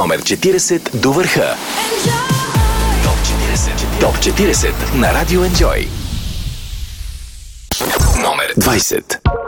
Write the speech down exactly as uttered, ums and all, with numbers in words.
номер четиридесет до върха. Топ четиридесет. Топ четиридесет на Радио Enjoy. Номер двадесет.